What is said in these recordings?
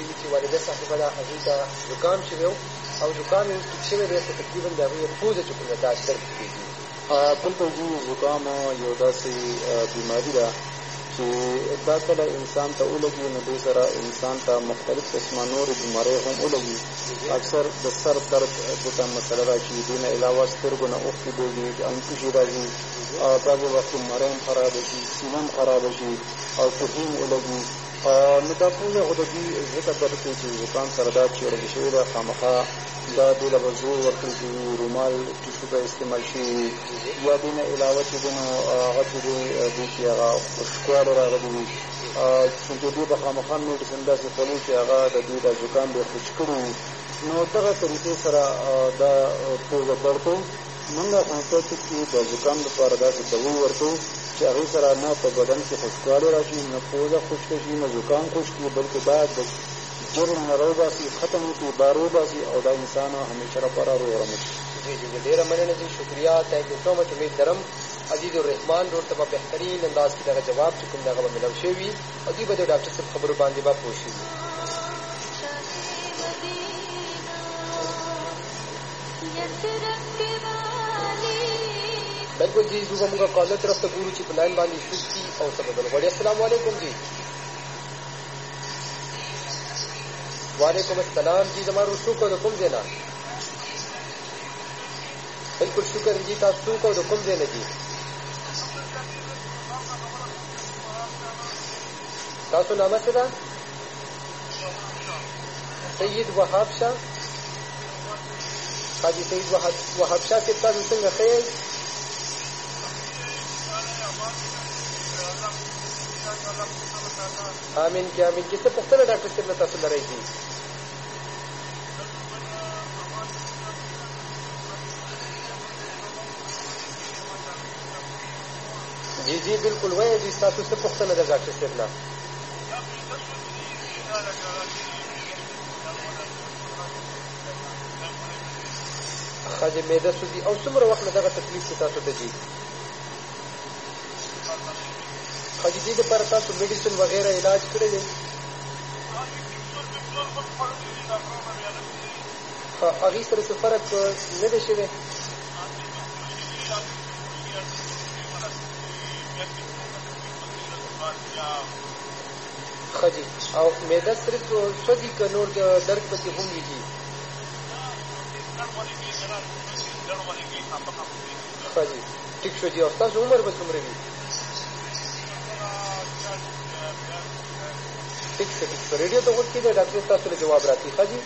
ویلي چې والده صاحبه ده هغې ته زکام شوی و او زکام یې اوس ټیک شوی دی خو تقریبا د هغوی پوزه چې کوم ده دا درد کېږي. بلکل جی زکام یو داسې بیماري ده چې دا کله انسان ته ولګي نو دې سره انسان ته مختلف قسمه نورې بیمارۍ هم ولګي. اکثر د سر درد دته مسله راشي، دې نه علاوه سترګو نه اوښکې بهېږي، انکشي راځي، بعضې وخت مرۍ هم خرابه شي، سینه هم خرابه شي او ټوخي هم ولګي. نو دا پوزه خو د دوی ځکه درد کوي چې زکام سره دا چېړلې شوې ده، خامخا دا دې له به زور ورکړل شوي، رومال ټیشو به استعمال شوي، یا دې نه علاوه چې دی نو هغه چې دی دوی چې هغه خوشکوالی راغلي وي چونکې دوی به خامخا میډیسن داسې خولي چې هغه د دوی دا زکام به خوش کړي وي. نو دغه طریقې سره دا پوزه درد کوي. موږ افغانستان کې د زکام لپاره داسې دوی ورکوو چې هغې سره نه په بدن کې خوشکوالی راشي، نه پوزه خشکه شي، نه زکام خشکي، بلکې باید د جرم نه راوباسي، ختم وکړي، بار وباسي او دا انسان همیشه لپاره روغ رمټ شي. جی جی ډېره مننه جی، شکریه، تھینک یو سو مچ. امید لرم عزیز الرحمان ورور ته به بهترین انداز کې دغه جواب چې کوم دغه به ملو شوي وي او دوی به د ډاکټر صاحب خبرو باندې به پوه شوي وي. بالکل جی، زه به موږ کالر طرف ته ګورو چې په لاین باندې شوت دي او څه بدل غواړي. السلام علیکم جی. وعلیکم السلام جی. زما ورور څوک او د کوم ځای نه؟ بالکل شکر جی. تاسو څوک او د کوم ځای نه دي؟ تاسو نامه څه ده؟ سید وهاب شاه. حاجي سید وهاب شاه صاحب، تاسو څنګه ښه یئ؟ آمین کې آمین کې. څه پوښتنه ډاکټر صاحب له تاسو لرئ دي؟ جی جی بالکل وایي جی، ستاسو څه پوښتنه ده ډاکټر صاحب نه؟ ښه جی، معده سوځي او څومره وخت نه دغه تکلیف چې تاسو ته جي؟ ښه جي، دې دپاره تاسو میډیسن وغیره علاج کړی دی؟ ښه، هغې سره څه فرق نه دی شوی؟ ښه جي، او معده صرف سوځي که نور درد پکې هم وي؟ ښه جي، ټیک شو جي. او ستاسو عمر به څومره وي؟ ټیک شه ټیک شه، ریډیو ته غوږ کېږئ، ډاکټر ستاسو له جواب راکړي. ښه جي،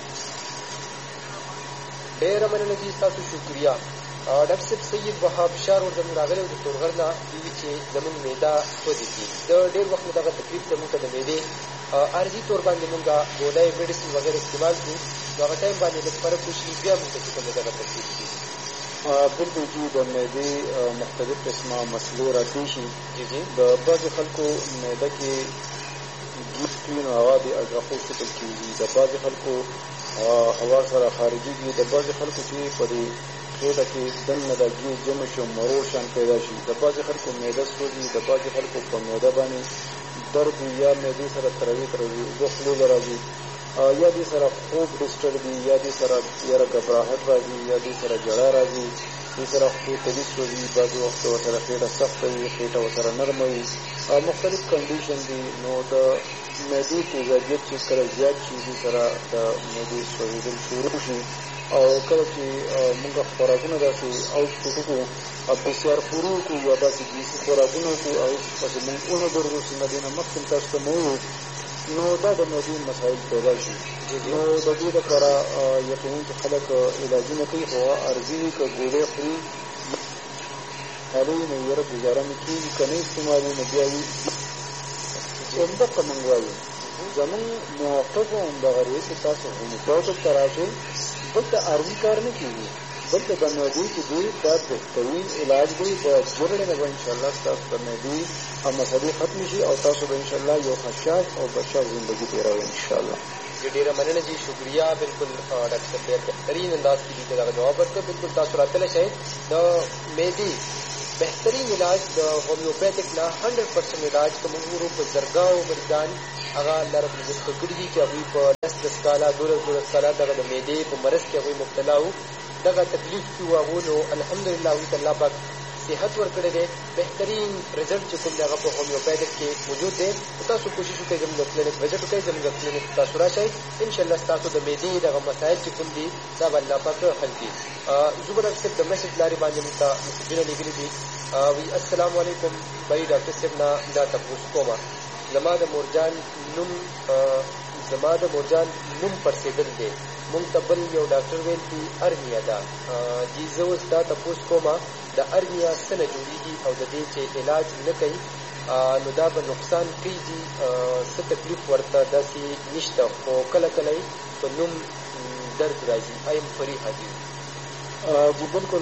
ډېره مننه جي، ستاسو شکریه. ډاکټر صاحب سید وهاب شاه ورور زموږ راغلی و د تورغر نه، دوی چې زموږ معده سوځي کي د ډېر وخت نه دغه تکلیف ته مونږ ته د معدې عارضي طور باندې مونږ ګولۍ میډیسن وغیره استعمال کړو، نو هغه ټایم باندې لږ فرق وشي، بیا مونږ ته چې کوم دغه تکلیف کېږي. بالکل جی، د معدې مختلف قسمه مسلې راتلی شي. جی جی، د بعضې خلکو معده کې ګیس وي نو هوا د اډرخو شکل کېږي، د بعضې خلکو هوا سره خارجېږي، د بعضې خلکو چې په دې خېټه کې دننه د ګیس جمع شي او مرور شان پیدا شي، د بعضې خلکو معده سوځي، د بعضې خلکو په معده باندې درد وي، یا معدې سره تروي اوبه خولې له راځي، یا دې سره خوب ډسټرب وي، یا دې سره یاره ګبراهټ راځي، یا دې سره ژړا راځي، دې سره خولې تلي سوځي، بعضې وخت ورسره خېټه سخته وي، خېټه ورسره نرمه وي، مختلف کنډیشن دي. نو د معدې تیزابیت چې کله زیات شي، دې سره د معدې سوځېدل شروع شي، او کله چې موږ خوراکونه داسې آوټپوټ وکړو، بسیار خوري وکړو، یا داسې ګیسي خوراکونه وکړو، هغې پسې موږ وغورځو، څنګه دې نه مخکې تاسو ته مو وویل، نو دا د معدې مسایل پیدا شي. نو د دې لپاره یقیني چې خلک علاجونه کوي، خو عرضي وي، که ګولۍ خوري هغوی نو یاره ګزاره مې کېږي، که نه استعمالوي نو بیا وي همدغه موږ وایو. زمونږ موافق همدغه دی چې تاسو هومیوپاث ته راشئ، دلته عرضي کار نه کېږي، دلته د معدې چې دی دا بهترین علاج دی. د جګړې نه به انشاءالله ستاسو د معدې مسلې ختمې شي او تاسو به انشاءالله یو خوشحال او بشر زندګي تېروئ انشاءالله. ډېره مننه جي، شکریه. بالکل ډاکټر صاحب ډېر بهترین انداز کې دي دغه جواب ورکړ. بالکل تاسو راتلی شئ. د معدې بهترین علاج د هومیوپیتھک نه 100% علاج که موږ ورو په زرګاو مریضان هغه الله رب العزت کړي دي چې هغوی په 10 10 کاله 12 کاله دغه د معدې په مرض کې هغوی مبتلا وو، دغه تکلیف کې وو هغو، نو الحمدلله هغوی ته الله پاک صحت ورکړی دی. بهترین رزلټ چې کوم دی هغه په هومیوپیتک کې موجود دی. تاسو کوشش وکړئ زموږ کلینک وزټ وکړئ، زموږ کلینک تاسو راشئ، انشاءالله ستاسو د معدې دغه مسایل چې کوم دي دا به الله پاک حل کړي. زه به ډاکټر صاحب د میسج لارې باندې موږ ته میسجونه لیږلي دي. وی السلام علیکم، بھائی ډاکټر صاحب نه دا تپوس کومه، زما د مورجان نوم پړسېدل دی، مونږ ته بل یو ډاکټر ویل چې ارنیا ده. جی زه اوس دا تپوس کومه د ارنیا څه نه جوړېږي او د دې چې علاج نه کوي نو دا به نقصان کېږي، څه تکلیف ورته داسې نشته، خو کله کله یې په نوم درد راځي. ایم فری حاجي جی بالکل.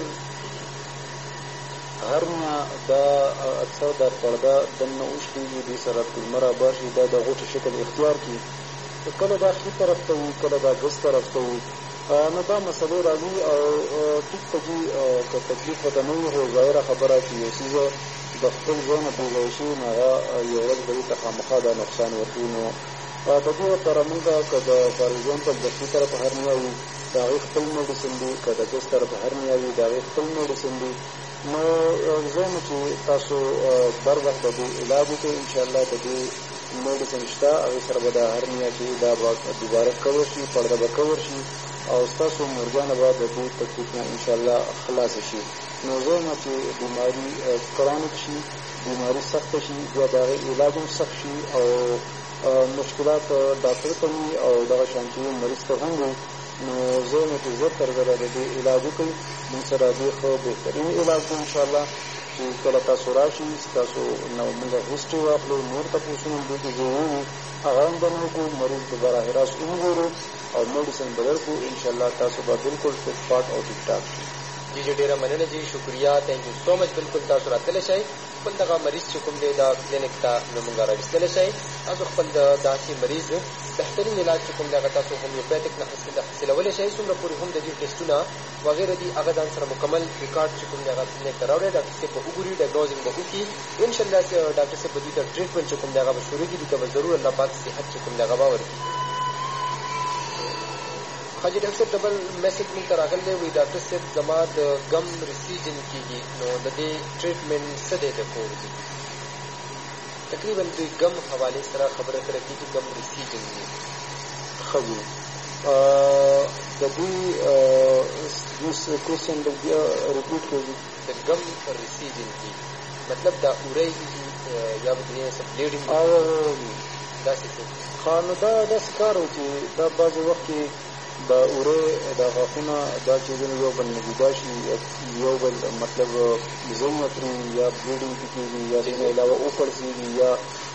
هرنیا دا اکثر د پرده دننه اوښتېږي، دې سره کلمه راباشي، دا د غوټې شکل اختیار کړي، کله دا ښي طرف ته وي، کله دا ګس طرف ته وي، نو دا مسلې راځي. او ټیک ته ځي، که تکلیف ورته نه وي، خو ظاهره خبره چې یو څیز د خپل ځای نه بېځای شي، نو هغه یو ورځ به دې ته خامخا دا نقصان ورکوي. نو د دې لپاره مونږ که د فار ایگزامپل د ښي طرف هرنیا وي، د هغې خپل میډیسن دي، که د ګس طرف هرنیا وي، د هغې خپل میډیسن دي. نو زه نو چې تاسو بر وخت د دې علاج وکړئ، انشاءالله د دې میډیسن شته، هغې سره به دا هرنیا چې دا به دوباره کور شي، پرده به کور شي او ستاسو مورګانه به د دې تکلیف نه انشاءالله خلاصه شي. نو زه وایم چې بیماري کرونیک شي، بیماري سخته شي، بیا د هغې علاج هم سخت شي او مشکلات ډاکټر ته وي او دغه شان چې مریض ته هم وي، نو زه وایم چې زر تر زره د دې علاج وکړئ. موږ سره دې ښه بهترین علاج دی انشاءالله، چې کله تاسو راشي ستاسو نو موږ هسټري واخلو، نور تپوسونه دې کې ضروري هغه هم به نه وکړو، مریض به براه راست وګورو او میډیسن به درکړو، انشاءالله تاسو به بالکل فټ فاټ او ټیک ټاک شي. جی ډېره مننه جی، شکریه، تھینک یو سو مچ. بالکل تاسو راتلی شئ، خپل دغه مریض چې کوم دی دا کلینک ته نو موږ راویستلی شئ. تاسو خپل د داسې مریض بهترین علاج چې کوم دی هغه تاسو هومیوپیتک نه حاصلولی شئ. څومره پورې هم د دې ټیسټونه وغیره دي هغه ځان سره مکمل ریکارډ چې کوم دی هغه کلینک ته راوړئ، ډاکټر صاحب به وګوري، ډایګنوزینګ به وکړي، انشاءالله ډاکټر صاحب به دوی ته ټریټمنټ چې کوم دی هغه به شروع کړي، دوی ته به ضرور الله پاک صحت چې کوم دی هغه به ورکړي. حاجي ډاکټر صاحب ډبل میسج موږ ته راغلی وي، ډاکټر صاحب زما د ګم ریسیجن کېږي، نو د دې ټریټمنټ څه دی د کور دي؟ تقریبا دوی ګم حوالې سره خبره کړې دي چې ګم ریسیجن دي. ښه وي. د دوی کوېسچن بیا ریپیټ کړي. د ګم ریسیجن دي مطلب دا اورۍ یا به دې څه بلیډینګ داسې څه؟ ښه، نو دا داسې کار و چې دا بعضې وخت کې د اورۍ د غاښونه دا چیزونه یو بل نه جدا شي، یو بل مطلب ځایونه پرې یا بلیډینګ پکې وي یا دې نه علاوه وپړسېږي یا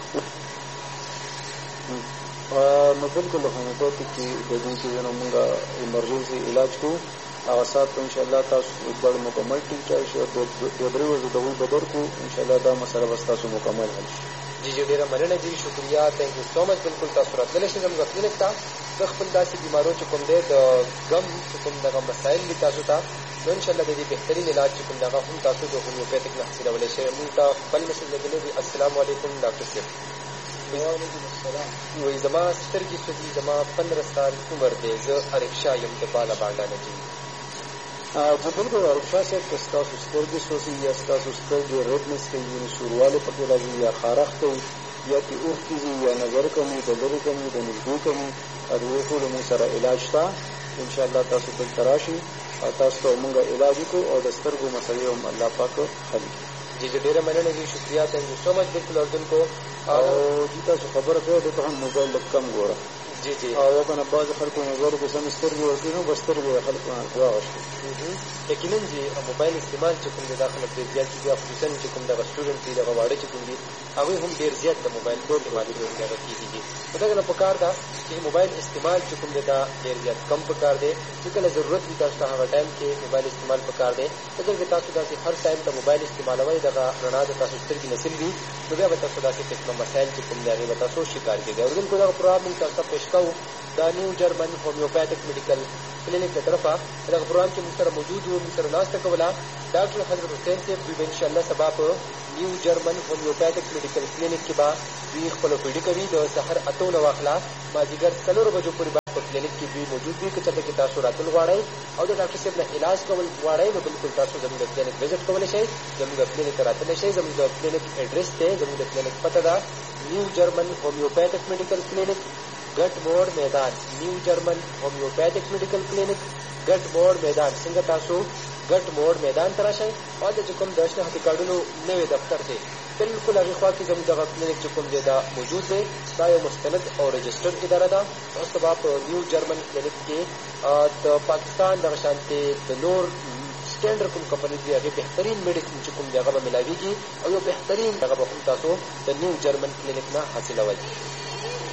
نو بالکل هومیوپیتک کې د دې چیزونو مونږ ایمرجنسي علاج کوو، هغه ساعت په انشاءالله تاسو بړ مکمل ټیک ټاک شي، دوه درې ورځې دوايي به درکړو، انشاءالله دا مسله به ستاسو مکمل حل شي. جی ډېره مننه جی، شکریه، تھینک یو سو مچ. بالکل تاسو راتللی شئ زموږ کلینک ته. د خپل داسې بیمارو چې کوم دی د ګم چې کوم دغه مسایل دي تاسو ته، نو انشاءالله د دې بهترین علاج چې کوم دغه هم تاسو د هومیوپیتک نه حاصلولی شئ. موږ ته بل میسج لګلی دی. السلام علیکم ډاکټر صاحب. وعلیکم السلام. وایي زما سترګې سوځي، زما 15 سال عمر دی، زه ارکشا یم د باله بانډا نه جي. بالکل ارکشا صاحب که ستاسو سترګې سوځي یا ستاسو سترګې ریډنس کوي، یعنې سوروالی پکې راځي یا خارښ کوي یا پې اوښکې ځي یا نظر کمي، د لرې کمي، د نږدې کمي، د دې ټولو مونږ سره علاج شته. انشاءالله تاسو دلته راشئ او تاسو ته مونږ علاج وکړو او د سترګو مسلې هم الله پاک حل کړي. جی ډېره مننه جی، شکریه، تھینک یو سو مچ. بالکل اردن کو او جی تاسو خبره کوئ دلته هم موبایل لږ کم ګوره. جی جی. او که نه بعضې خلکو موبایل کې سم سترګې ورکړي نو به سترګې خلکو واغشتي. یقینا جی موبایل استعمال چې کوم دی دا خلک ډېر زیات کېږي، خصوصا چې کوم دغه سټوډنټ دي، دغه واړه چې کوم دي هغوی هم ډېر زیات د موبایل استعمال دغه کېږي. نو دغه نه پکار ده چې موبایل استعمال چې کوم دی دا ډېر زیات کم پکار دی، چې کله ضرورت وي تاسو ته هغه ټایم کې موبایل استعمال پکار دی. که ځکه تاسو داسې هر ټایم ته موبایل استعمالوئ، دغه رڼا د تاسو سترګې نه سلوي، نو بیا به تاسو داسې قسمه مسایل چې کوم دی هغې به تاسو شکار کېږئ. اردونکو دغه پروګرام موږ تاسو ته پېښ کوو دا نیو جرمن هومیوپیتک میډیکل کلینک له طرفه. دغه پروګرام چې موږ سره موجود وو، موږ سره ناسته کوله ډاکټر حضرت حسین صاحب. دوی به انشاءالله سبا په نیو جرمن هومیوپیتک میډیکل کلینک کې به دوی خپله پیډي کوي، د سحر 8 نه واخله مازدیګر 4 بجو پورې به په کلینیک کې دوی موجود وي. که چېرته کې تاسو راتل غواړئ او د ډاکټر صاحب نه علاج کول غواړئ نو بالکل تاسو زموږ د کلینیک وزټ کولی شئ. زموږ د کلینیک ته راتلی شئ. زموږ د کلینیک ایډرس دی، زموږ د کلینیک پته ده نیو جرمن هومیوپیتھک میډیکل کلینیک ګټ موړ میدان. نیو جرمن هومیوپیتھک میډیکل کلینیک ګټ موړ میدان. څنګه تاسو ګټ موړ میدان ته راشئ او هلته چې کوم د شناختي کارډونو نوی دفتر دی بالکل هغې خوا کې زموږ دغه کلینیک چې کوم دی دا موجود دی. دا یو مستند او رجسټرډ اداره ده. تاسو به په نیو جرمن کلینیک کې د پاکستان دغه شانتې د نور سټینډرډ کوم کمپنۍ دي هغې بهترین میډیسن چې کوم دی هغه به ملاویږي او یو بهترین هغه به هم تاسو د نیو جرمن کلینیک نه حاصلوئ.